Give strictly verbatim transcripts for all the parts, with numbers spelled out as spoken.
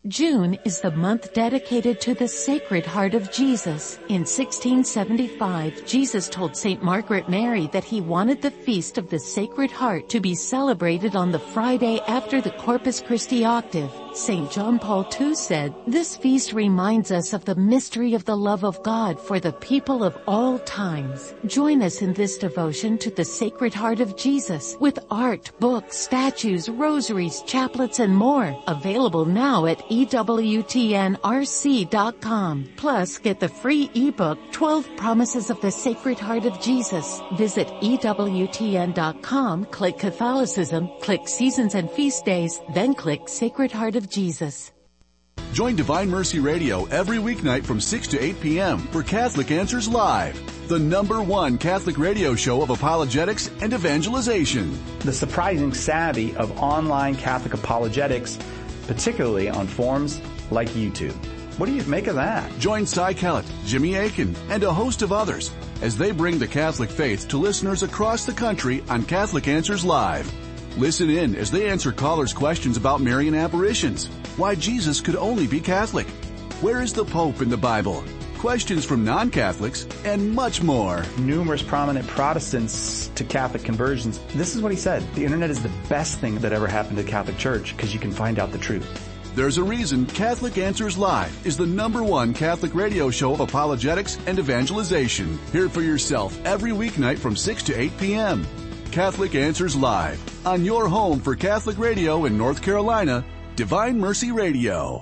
June is the month dedicated to the Sacred Heart of Jesus. In sixteen seventy-five, Jesus told Saint Margaret Mary that he wanted the Feast of the Sacred Heart to be celebrated on the Friday after the Corpus Christi octave. Saint John Paul the Second said, "This feast reminds us of the mystery of the love of God for the people of all times." Join us in this devotion to the Sacred Heart of Jesus with art, books, statues, rosaries, chaplets, and more. Available now at E W T N R C dot com. Plus, get the free ebook, twelve Promises of the Sacred Heart of Jesus. Visit E W T N dot com, click Catholicism, click Seasons and Feast Days, then click Sacred Heart of Jesus. Join Divine Mercy Radio every weeknight from six to eight p.m. for Catholic Answers Live, the number one Catholic radio show of apologetics and evangelization. The surprising savvy of online Catholic apologetics, particularly on forums like YouTube. What do you make of that? Join Cy Kellett, Jimmy Akin, and a host of others as they bring the Catholic faith to listeners across the country on Catholic Answers Live. Listen in as they answer callers' questions about Marian apparitions, why Jesus could only be Catholic, where is the Pope in the Bible, questions from non-Catholics, and much more. Numerous prominent Protestants to Catholic conversions. This is what he said: the internet is the best thing that ever happened to the Catholic Church because you can find out the truth. There's a reason Catholic Answers Live is the number one Catholic radio show of apologetics and evangelization. Hear it for yourself every weeknight from six to eight p.m. Catholic Answers Live, on your home for Catholic radio in North Carolina, Divine Mercy Radio.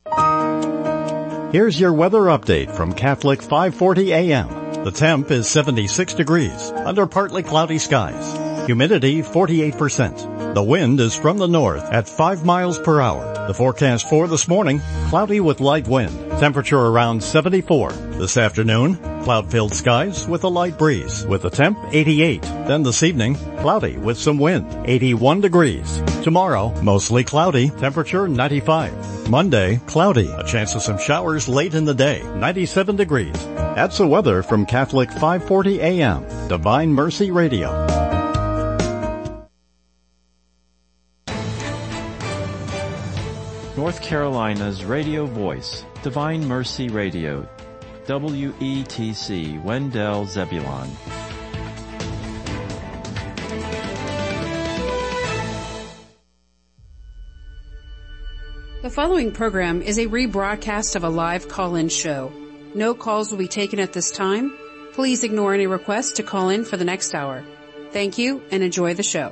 Here's your weather update from Catholic five forty A M. The temp is seventy-six degrees, under partly cloudy skies. Humidity forty-eight percent. The wind is from the north at five miles per hour. The forecast for this morning, cloudy with light wind. Temperature around seventy-four. This afternoon, cloud-filled skies with a light breeze, with the temp eighty-eight. Then this evening, cloudy with some wind, eighty-one degrees. Tomorrow, mostly cloudy, temperature ninety-five. Monday, cloudy, a chance of some showers late in the day, ninety-seven degrees. That's the weather from Catholic five forty A M, Divine Mercy Radio. North Carolina's radio voice, Divine Mercy Radio, W E T C, Wendell Zebulon. The following program is a rebroadcast of a live call-in show. No calls will be taken at this time. Please ignore any requests to call in for the next hour. Thank you and enjoy the show.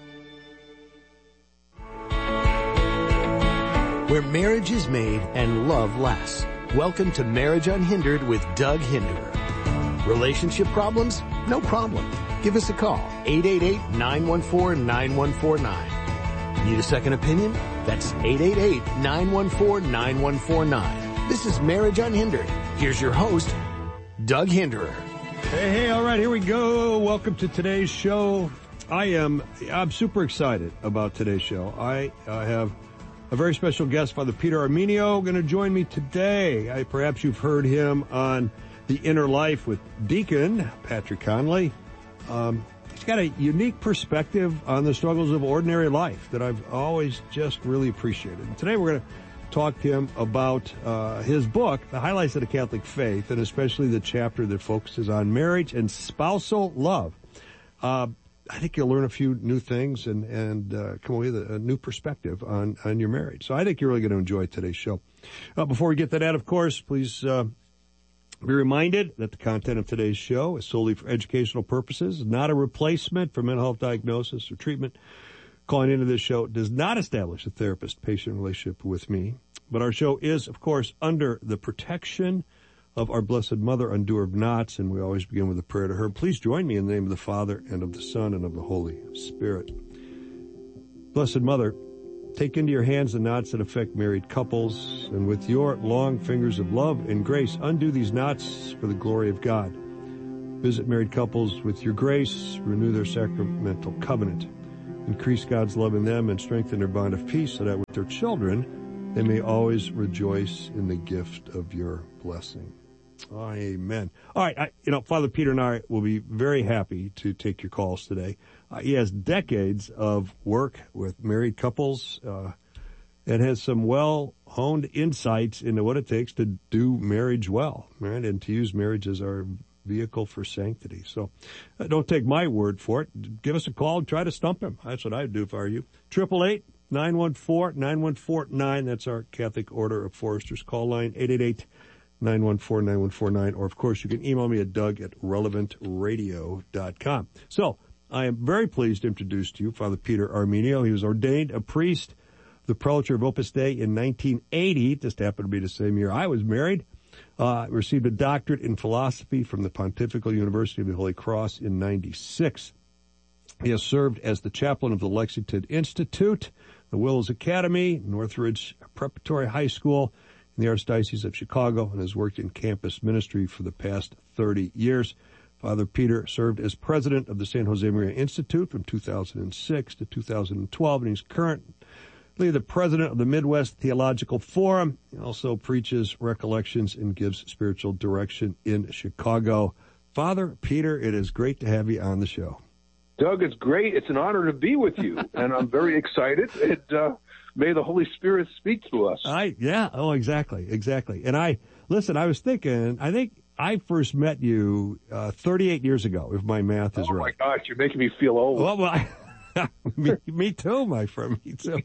Where marriage is made and love lasts. Welcome to Marriage Unhindered with Doug Hinderer. Relationship problems? No problem. Give us a call, eight eight eight, nine one four, nine one four nine. Need a second opinion? That's eight eight eight, nine one four, nine one four nine. This is Marriage Unhindered. Here's your host, Doug Hinderer. Hey, hey, all right, here we go. Welcome to today's show. I am, I'm super excited about today's show. I uh, have a very special guest, Father Peter Armenio, going to join me today. I, perhaps you've heard him on The Inner Life with Deacon Patrick Conley. Um, he's got a unique perspective on the struggles of ordinary life that I've always just really appreciated. And today we're going to talk to him about uh, his book, The Highlights of the Catholic Faith, and especially the chapter that focuses on marriage and spousal love. Uh, I think you'll learn a few new things and, and, uh, come away with a, a new perspective on, on your marriage. So I think you're really going to enjoy today's show. Uh, before we get to that, of course, please, uh, be reminded that the content of today's show is solely for educational purposes, not a replacement for mental health diagnosis or treatment. Calling into this show does not establish a therapist-patient relationship with me, but our show is, of course, under the protection of our Blessed Mother, undoer of knots, and we always begin with a prayer to her. Please join me in the name of the Father, and of the Son, and of the Holy Spirit. Blessed Mother, take into your hands the knots that affect married couples, and with your long fingers of love and grace, undo these knots for the glory of God. Visit married couples with your grace, renew their sacramental covenant, increase God's love in them, and strengthen their bond of peace, so that with their children they may always rejoice in the gift of your blessing. Amen. All right, I, you know, Father Peter and I will be very happy to take your calls today. Uh, he has decades of work with married couples, uh, and has some well-honed insights into what it takes to do marriage well, right? And to use marriage as our vehicle for sanctity. So uh, don't take my word for it. Give us a call and try to stump him. That's what I'd do if I were you. Triple eight, nine one four, nine one four nine. That's our Catholic Order of Foresters call line, eight eight eight, nine one four, nine one four nine. Or, of course, you can email me at doug at relevant radio dot com. So I am very pleased to introduce to you Father Peter Armenio. He was ordained a priest, the prelature of Opus Dei in nineteen eighty. Just happened to be the same year I was married. Uh, received a doctorate in philosophy from the Pontifical University of the Holy Cross in ninety-six. He has served as the chaplain of the Lexington Institute, the Willows Academy, Northridge Preparatory High School, in the Archdiocese of Chicago, and has worked in campus ministry for the past thirty years. Father Peter served as president of the San Jose Maria Institute from two thousand six to two thousand twelve, and he's currently the president of the Midwest Theological Forum. He also preaches recollections and gives spiritual direction in Chicago. Father Peter, it is great to have you on the show. Doug, it's great. It's an honor to be with you, and I'm very excited. And uh, may the Holy Spirit speak to us. I yeah. Oh, exactly, exactly. And I listen. I was thinking. I think I first met you uh, thirty-eight years ago, if my math is oh right. Oh my gosh, you're making me feel old. Well, well I, me, me too, my friend. Me too.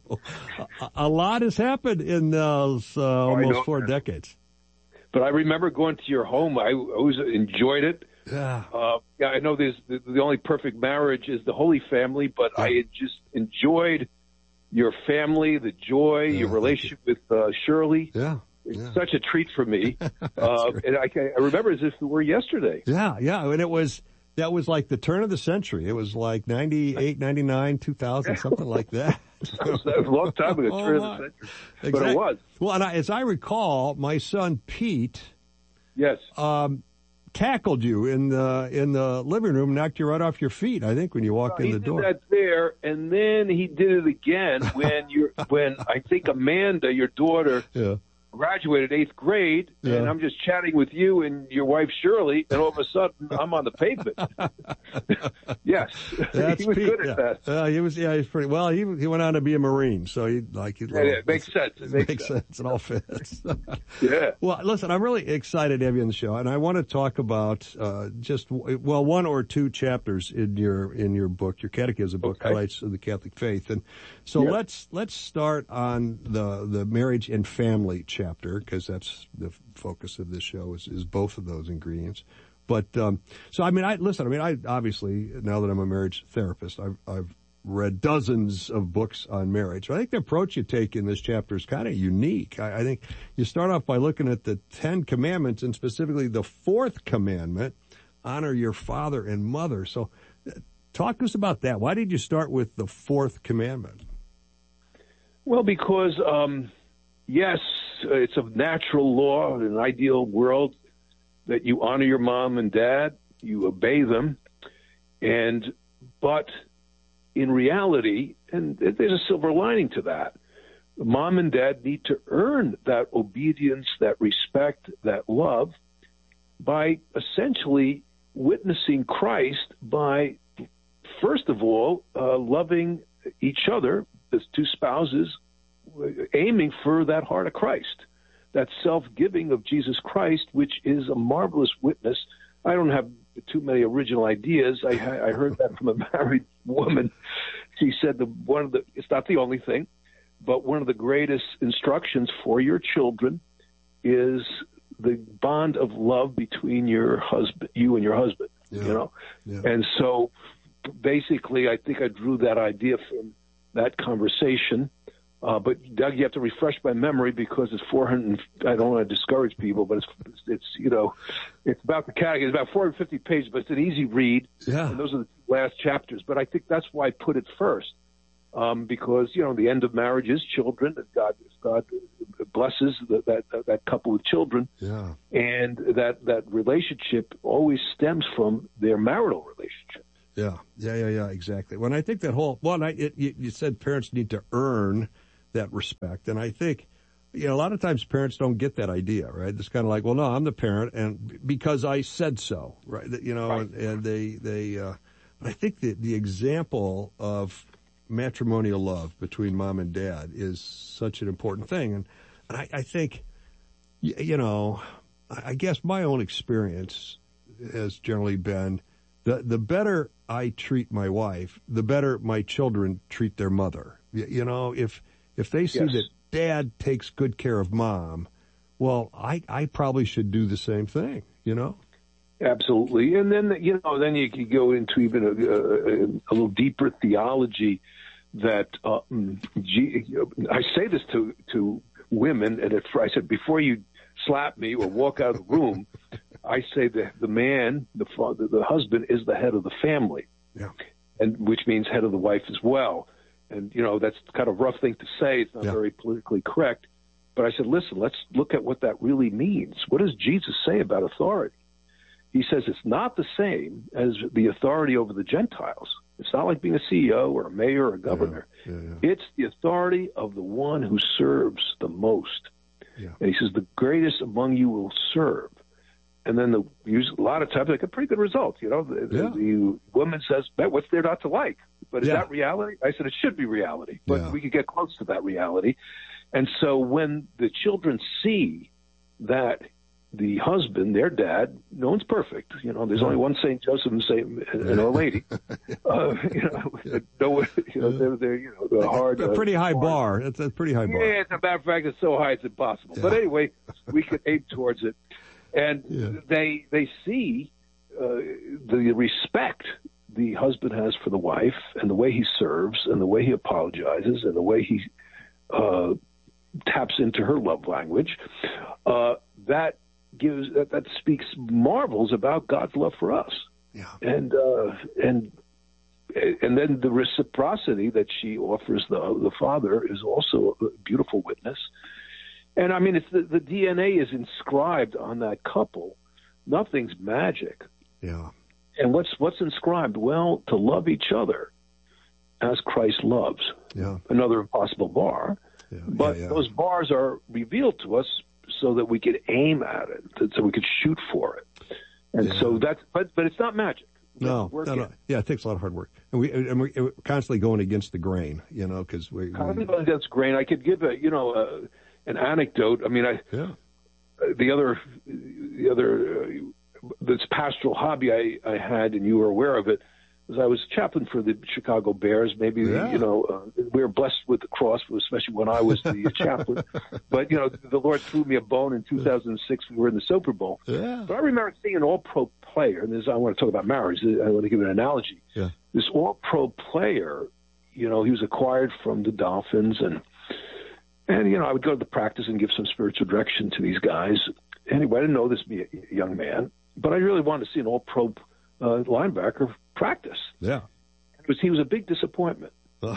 A, a lot has happened in those uh, oh, almost four decades. But I remember going to your home. I always enjoyed it. Yeah. Uh, yeah, I know there's the, the only perfect marriage is the Holy Family, but yeah. I just enjoyed your family, the joy, yeah, your relationship you. with uh, Shirley. Yeah. It's yeah. such a treat for me. uh, and I, I remember as if it were yesterday. Yeah, yeah. And it was, that was like the turn of the century. It was like ninety-eight, ninety-nine, two thousand, something like that. that, was, that was a long time ago, oh, turn of the century. Exactly. But it was. Well, and I, as I recall, my son Pete. Yes. Um, tackled you in the in the living room, knocked you right off your feet, I think, when you walked well, in the door. He did that there, and then he did it again when you when I think Amanda, your daughter, yeah. graduated eighth grade, yeah. and I'm just chatting with you and your wife Shirley, and all of a sudden I'm on the pavement. Yes, That's he was Pete, good yeah. at that. Uh, he was, yeah, he's pretty well. He he went on to be a Marine, so he like he. Yeah, yeah, it makes sense. It makes, makes sense. sense. It all fits. Yeah. Well, listen, I'm really excited to have you on the show, and I want to talk about uh, just well one or two chapters in your in your book, your catechism book, okay. Highlights of the Catholic Faith, and so yeah. let's let's start on the the marriage and family chapter, because that's the focus of this show is, is both of those ingredients. But um, so I mean, I listen. I mean, I obviously now that I'm a marriage therapist, I've I've read dozens of books on marriage. I think the approach you take in this chapter is kind of unique. I, I think you start off by looking at the Ten Commandments, and specifically the fourth commandment: honor your father and mother. So, talk to us about that. Why did you start with the fourth commandment? Well, because um, yes, it's a natural law in an ideal world that you honor your mom and dad, you obey them, and but in reality, and there's a silver lining to that, mom and dad need to earn that obedience, that respect, that love by essentially witnessing Christ by, first of all, uh, loving each other as two spouses, aiming for that heart of Christ, that self-giving of Jesus Christ, which is a marvelous witness. I don't have too many original ideas. I, I heard that from a married woman. She said the one of the it's not the only thing, but one of the greatest instructions for your children is the bond of love between your husband, you and your husband. Yeah. You know, yeah. And so basically, I think I drew that idea from that conversation. Uh, but Doug, you have to refresh my memory because it's four hundred. I don't want to discourage people, but it's it's you know, it's about the catechism. It's about four hundred fifty pages, but it's an easy read. Yeah. And those are the last chapters. But I think that's why I put it first, um, because you know the end of marriage is children. God God blesses that that, that couple with children. Yeah. And that that relationship always stems from their marital relationship. Yeah. Yeah. Yeah. Yeah. Exactly. When I think that whole well, I, it, you, you said parents need to earn that respect. And I think, you know, a lot of times parents don't get that idea, right? It's kind of like, well, no, I'm the parent and because I said so, right? You know, right. and, and they, they, uh, but I think that the example of matrimonial love between mom and dad is such an important thing. And, and I, I think, you know, I guess my own experience has generally been the, the better I treat my wife, the better my children treat their mother. You, you know, if, if they see yes. that dad takes good care of mom, well, I, I probably should do the same thing, you know? Absolutely. And then, you know, then you could go into even a, a, a little deeper theology that, uh, I say this to, to women, and at, I said, before you slap me or walk out of the room, I say that the man, the father, the husband is the head of the family. Yeah. And which means head of the wife as well. And, you know, that's kind of a rough thing to say. It's not yeah. very politically correct. But I said, listen, let's look at what that really means. What does Jesus say about authority? He says it's not the same as the authority over the Gentiles. It's not like being a C E O or a mayor or a governor. Yeah, yeah, yeah. It's the authority of the one who serves the most. Yeah. And he says the greatest among you will serve. And then the use a lot of times they get pretty good results. You know, the, yeah. the, the woman says, "What's there not to like?" But is yeah. that reality? I said it should be reality, but yeah. we could get close to that reality. And so when the children see that the husband, their dad, no one's perfect. You know, there's only one Saint Joseph and Saint and Our Lady. uh, you know, no, you know, they're, they're you know, the hard. A pretty uh, high hard. bar. It's a pretty high bar. Yeah, as a matter of fact, it's so high it's impossible. Yeah. But anyway, we could aim towards it, and yeah. they they see uh, the respect the husband has for the wife, and the way he serves, and the way he apologizes, and the way he uh, taps into her love language. Uh, that. gives that, that speaks marvels about God's love for us. Yeah. And uh, and and then the reciprocity that she offers the the father is also a beautiful witness. And I mean, it's the, the D N A is inscribed on that couple. Nothing's magic. Yeah. And what's what's inscribed? Well, to love each other as Christ loves. Yeah. Another impossible bar. Yeah. But yeah, yeah. those bars are revealed to us so that we could aim at it, so we could shoot for it. And yeah. so that's, but, but it's not magic. No, no, no, yeah, it takes a lot of hard work. And, we, and we're constantly going against the grain, you know, because we... Constantly going against the grain. I could give, a, you know, uh, an anecdote. I mean, I yeah. uh, the other, the other, uh, this pastoral hobby I, I had, and you were aware of it, was I was chaplain for the Chicago Bears. Maybe, yeah. you know, uh, we were blessed with the cross, especially when I was the chaplain. But, you know, the Lord threw me a bone in two thousand six. We were in the Super Bowl. Yeah. But I remember seeing an all-pro player, and this I want to talk about marriage. I want to give an analogy. Yeah. This all-pro player, you know, he was acquired from the Dolphins, and, and, you know, I would go to the practice and give some spiritual direction to these guys. Anyway, I didn't know this young man, but I really wanted to see an all-pro uh, linebacker practice. Yeah. It was, he was a big disappointment.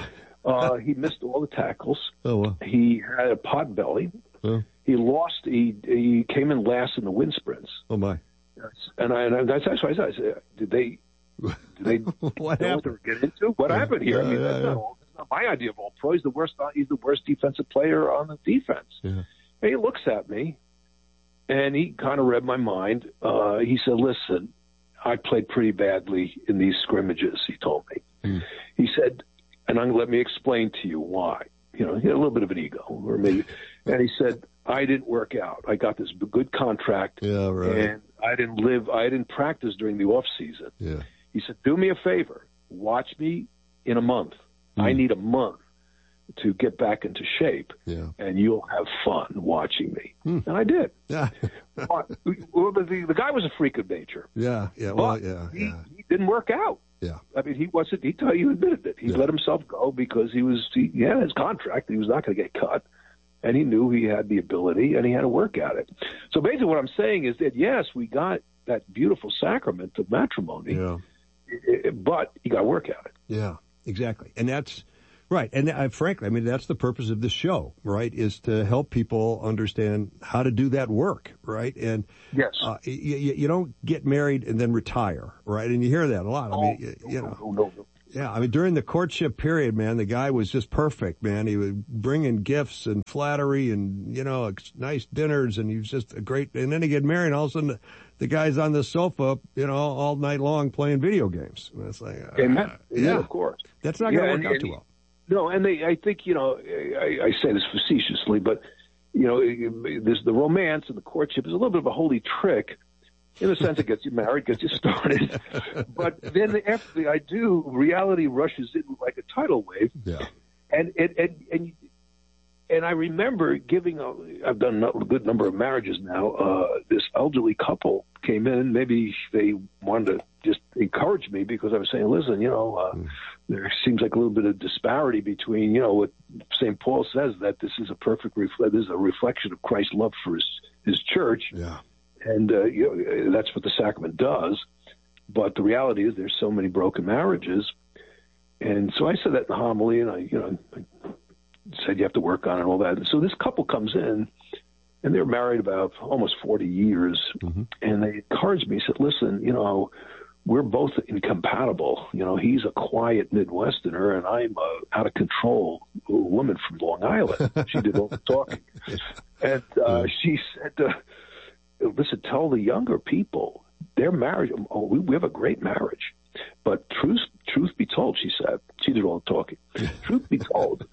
uh, he missed all the tackles. Oh, well. He had a pot belly. Oh. He lost. He he came in last in the wind sprints. Oh, my. And I, and that's actually, I said, did they, did they what know happened? what they were getting into? What yeah. happened here? Yeah, I mean, yeah, that's, yeah. not all, that's not my idea of all pro. He's the worst, he's the worst defensive player on the defense. Yeah. And he looks at me, and he kind of read my mind. Uh, he said, listen, I played pretty badly in these scrimmages, he told me. Mm. He said, and I'm, let me explain to you why. You know, he had a little bit of an ego, or maybe. And he said, I didn't work out. I got this good contract, yeah, right. and I didn't live, I didn't practice during the off season. Yeah. He said, do me a favor. Watch me in a month. Mm. I need a month to get back into shape, yeah. and you'll have fun watching me. Mm. And I did. Yeah. well, the, the guy was a freak of nature. Yeah, yeah, well, but yeah, he, yeah. he didn't work out. Yeah. I mean, he wasn't, he, he admitted it. He yeah. let himself go because he was, he, he had his contract. He was not going to get cut. And he knew he had the ability, and he had to work at it. So basically what I'm saying is that, yes, we got that beautiful sacrament of matrimony, yeah. but you got to work at it. Yeah, exactly. And that's right. And uh, frankly, I mean, that's the purpose of this show, right, is to help people understand how to do that work, right? And yes, uh, you, you don't get married and then retire, right? And you hear that a lot. I mean, oh, you, you no, know. No, no, no. Yeah, I mean, during the courtship period, man, the guy was just perfect, man. He would bring in gifts and flattery and, you know, nice dinners, and he was just a great, and then he get married, and all of a sudden the, the guy's on the sofa, you know, all night long playing video games. And it's like, uh, Amen. yeah, of course. That's not yeah, going to work and, out and too well. No, and they, I think, you know, I, I say this facetiously, but, you know, there's the romance and the courtship is a little bit of a holy trick in the sense it gets you married, gets you started. But then after the I do, reality rushes in like a tidal wave. Yeah. And, and, and, and, and I remember giving, a, I've done a good number of marriages now. Uh, this elderly couple came in. Maybe they wanted to just encourage me because I was saying, listen, you know, uh, mm. there seems like a little bit of disparity between, you know, what Saint Paul says, that this is a perfect refle- this is a reflection of Christ's love for his, his church. Yeah. And uh, you know, that's what the sacrament does. But the reality is there's so many broken marriages. And so I said that in the homily, and I, you know, I said you have to work on it and all that. And so this couple comes in, and they're married about almost forty years, mm-hmm. and they encouraged me, said, listen, you know, we're both incompatible. You know, he's a quiet Midwesterner, and I'm a out of control woman from Long Island. She did all the talking. And uh, she said, uh, listen, tell the younger people, their marriage, oh, we, we have a great marriage. But truth, truth be told, she said, she did all the talking. Truth be told,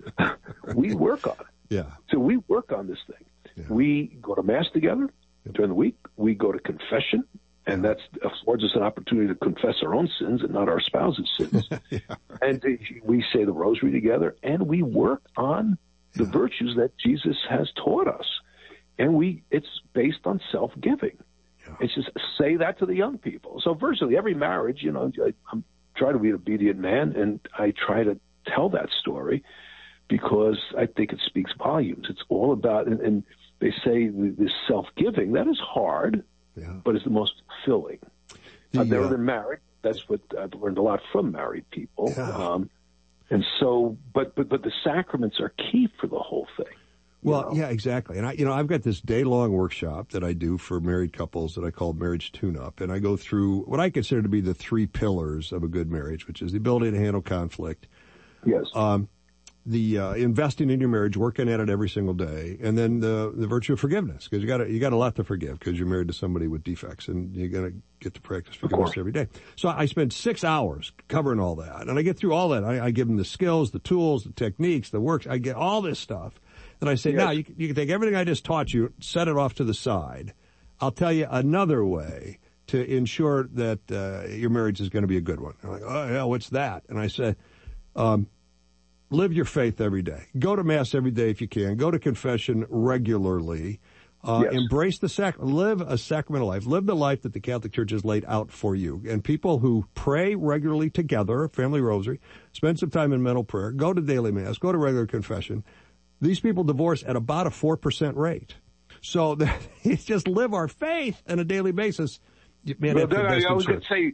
we work on it. Yeah. So we work on this thing. Yeah. We go to Mass together during the week. We go to confession, and that affords us an opportunity to confess our own sins and not our spouse's sins. Yeah, right. And we say the rosary together, and we work on the yeah. virtues that Jesus has taught us. And we it's based on self-giving. Yeah. It's just say that to the young people. So virtually every marriage, you know, I, I'm trying to be an obedient man, and I try to tell that story because I think it speaks volumes. It's all about, and, and they say this self-giving, that is hard, yeah. but it's the most fulfilling. The, I've never uh, been married. That's what I've learned a lot from married people. Yeah. Um, and so, but, but, but the sacraments are key for the whole thing. Well, know? yeah, exactly. And I, you know, I've got this day-long workshop that I do for married couples that I call Marriage Tune-Up. And I go through what I consider to be the three pillars of a good marriage, which is the ability to handle conflict. Yes. Um, the uh, investing in your marriage, working at it every single day, and then the the virtue of forgiveness, because you got you got a lot to forgive because you're married to somebody with defects, and you got to get to practice forgiveness every day. So I spend six hours covering all that, and I get through all that. I, I give them the skills, the tools, the techniques, the works. I get all this stuff, and I say, yes. now you, you can take everything I just taught you, set it off to the side. I'll tell you another way to ensure that uh, your marriage is going to be a good one. I'm like, oh yeah, what's that? And I said, um, live your faith every day. Go to Mass every day if you can. Go to confession regularly. Uh, yes. Embrace the sac. Live a sacramental life. Live the life that the Catholic Church has laid out for you. And people who pray regularly together, family rosary, spend some time in mental prayer, go to daily Mass, go to regular confession. These people divorce at about a four percent rate. So it's just live our faith on a daily basis. Man, well, then I, I was going to say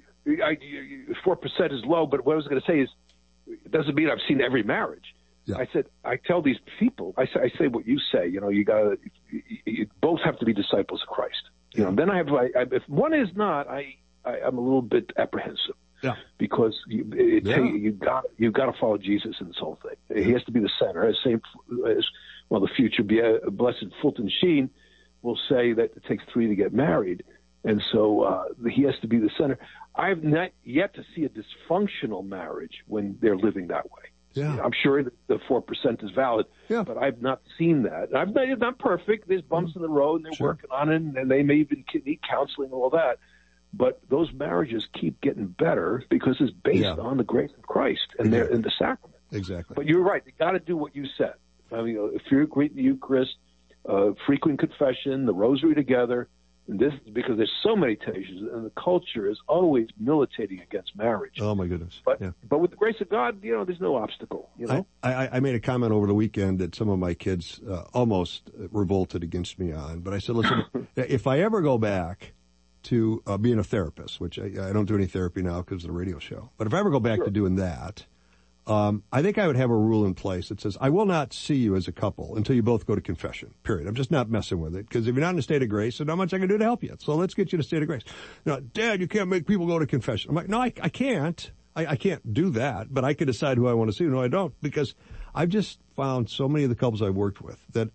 four percent is low, but what I was going to say is, it doesn't mean I've seen every marriage. Yeah. I said, I tell these people, I say, I say what you say, you know, you gotta, you, you both have to be disciples of Christ. You yeah. know, then I have, I, I, if one is not, I, I, I'm a little bit apprehensive. Yeah. Because you, it, yeah. you, you got, you got to follow Jesus in this whole thing. Yeah. He has to be the center. As Saint, as well, the future Blessed Fulton Sheen will say that it takes three to get married. And so uh, he has to be the center. I've not yet to see a dysfunctional marriage when they're living that way. Yeah. I'm sure that the four percent is valid, yeah. but I've not seen that. I've not, it's not perfect. There's bumps mm-hmm. in the road, and they're sure. working on it, and they may even need counseling and all that. But those marriages keep getting better because it's based yeah. on the grace of Christ and exactly. they're in the sacrament. Exactly. But you're right. You got to do what you said. I mean, if you're greeting the Eucharist, uh, frequent confession, the rosary together. And this is because there's so many temptations, and the culture is always militating against marriage. Oh my goodness! But yeah. but with the grace of God, you know, there's no obstacle. You know, I, I, I made a comment over the weekend that some of my kids uh, almost revolted against me on, but I said, listen, if I ever go back to uh, being a therapist, which I, I don't do any therapy now because of the radio show, but if I ever go back sure. to doing that. Um, I think I would have a rule in place that says I will not see you as a couple until you both go to confession, period. I'm just not messing with it because if you're not in a state of grace, there's not much I can do to help you. So let's get you to a state of grace. Now, Dad, you can't make people go to confession. I'm like, no, I, I can't. I, I can't do that, but I can decide who I want to see and who I don't because I've just found so many of the couples I've worked with that